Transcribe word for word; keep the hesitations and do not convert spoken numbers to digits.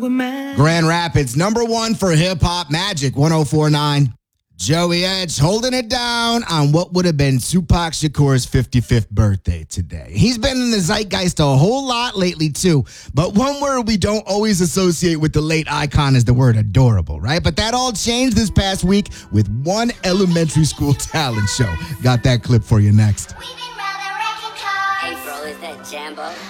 Grand Rapids, number one for hip-hop, Magic one oh four point nine. Joey Edge holding it down on what would have been Tupac Shakur's fifty-fifth birthday today. He's been in the zeitgeist a whole lot lately, too. But one word we don't always associate with the late icon is the word adorable, right? But that all changed this past week with one elementary school talent show. Got that clip for you next. April, is that Jambo?